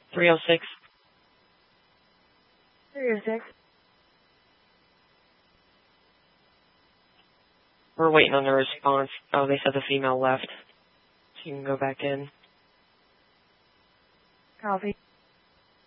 306. 306. We're waiting on the response. Oh, they said the female left. So you can go back in. Copy.